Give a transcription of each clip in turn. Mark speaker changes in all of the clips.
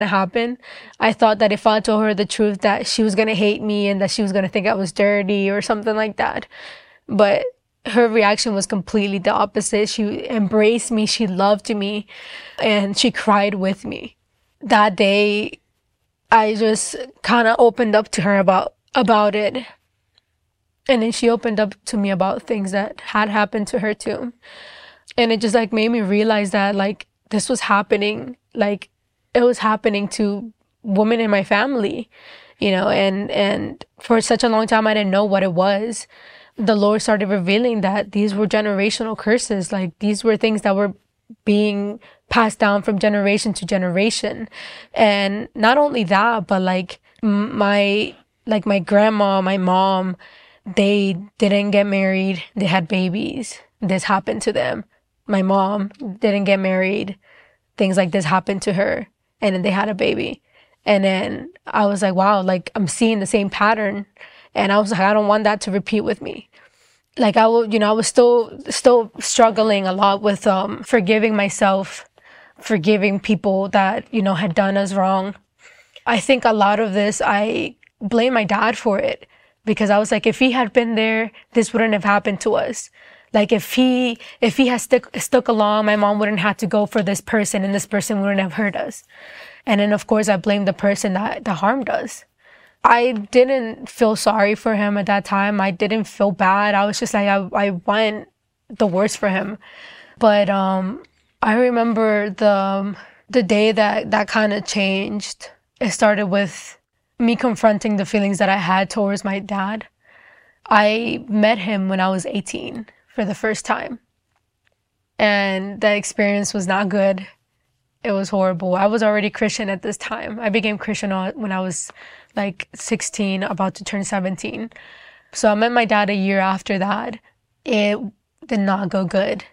Speaker 1: happened. I thought that if I told her the truth, that she was going to hate me and that she was going to think I was dirty or something like that. But her reaction was completely the opposite. She embraced me, she loved me, and she cried with me. That day, I just kind of opened up to her about it. And then she opened up to me about things that had happened to her too. And it just like made me realize that like this was happening, like it was happening to women in my family, you know, and for such a long time, I didn't know what it was. The Lord started revealing that these were generational curses. Like these were things that were being passed down from generation to generation. And not only that, but like my grandma, my mom, they didn't get married. They had babies. This happened to them. My mom didn't get married. Things like this happened to her. And then they had a baby. And then I was like, wow, like I'm seeing the same pattern. And I was like, I don't want that to repeat with me. Like I was still struggling a lot with forgiving myself, forgiving people that, had done us wrong. I think a lot of this, I blame my dad for it, because I was like, if he had been there, this wouldn't have happened to us. Like if he had stuck along, my mom wouldn't have to go for this person and this person wouldn't have hurt us. And then of course I blamed the person that harmed us. I didn't feel sorry for him at that time. I didn't feel bad. I was just like, I want the worst for him. But I remember the day that kind of changed. It started with me confronting the feelings that I had towards my dad. I met him when I was 18 for the first time. And that experience was not good. It was horrible. I was already Christian at this time. I became Christian when I was like 16, about to turn 17. So I met my dad a year after that. It did not go good.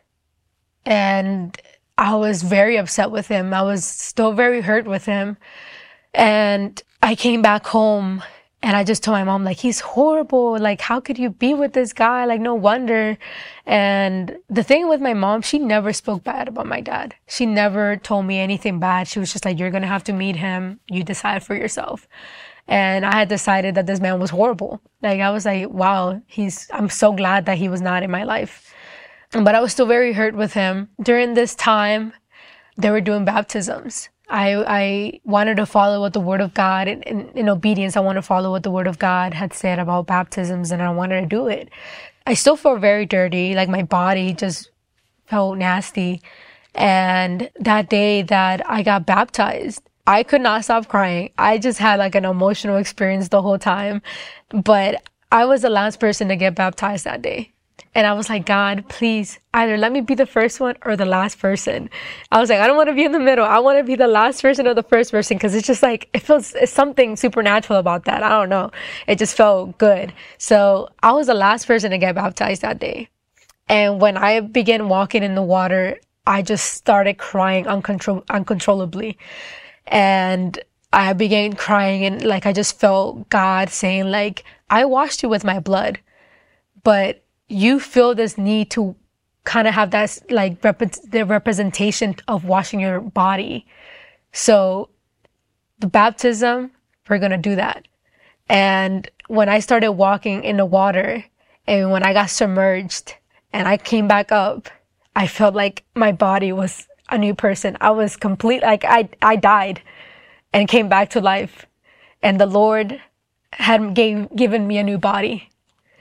Speaker 1: And I was very upset with him. I was still very hurt with him. And I came back home and I just told my mom, like, he's horrible. Like, how could you be with this guy? Like, no wonder. And the thing with my mom, she never spoke bad about my dad. She never told me anything bad. She was just like, you're going to have to meet him. You decide for yourself. And I had decided that this man was horrible. Like, I was like, wow, I'm so glad that he was not in my life. But I was still very hurt with him. During this time, they were doing baptisms. I wanted to follow what the Word of God, in obedience, I wanted to follow what the Word of God had said about baptisms, and I wanted to do it. I still felt very dirty, like my body just felt nasty. And that day that I got baptized, I could not stop crying. I just had like an emotional experience the whole time. But I was the last person to get baptized that day. And I was like, God, please, either let me be the first one or the last person. I was like, I don't want to be in the middle. I want to be the last person or the first person, because it's just like, it's something supernatural about that. I don't know. It just felt good. So I was the last person to get baptized that day. And when I began walking in the water, I just started crying uncontrollably. And I began crying, and like, I just felt God saying, like, I washed you with my blood, but you feel this need to kind of have that, like, the representation of washing your body. So the baptism, we're going to do that. And when I started walking in the water and when I got submerged and I came back up, I felt like my body was a new person. I was complete, like I died and came back to life. And the Lord had given me a new body.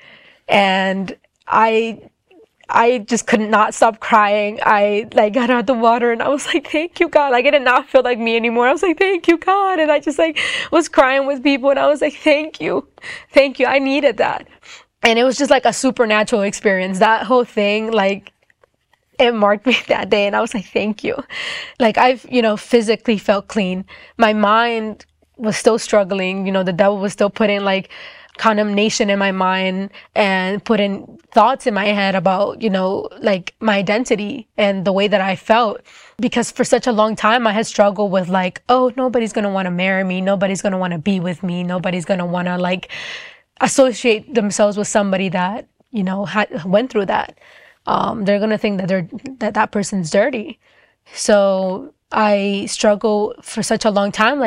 Speaker 1: And I just could not stop crying. I like got out of the water and I was like, thank you, God. Like, it did not feel like me anymore. I was like, thank you, God. And I just like was crying with people and I was like, thank you. Thank you. I needed that. And it was just like a supernatural experience. That whole thing, like, it marked me that day. And I was like, thank you. Like, I've, physically felt clean. My mind was still struggling. The devil was still putting like condemnation in my mind and putting thoughts in my head about, like my identity and the way that I felt. Because for such a long time, I had struggled with like, oh, nobody's going to want to marry me. Nobody's going to want to be with me. Nobody's going to want to like associate themselves with somebody that, went through that. They're going to think that that person's dirty. So I struggle for such a long time.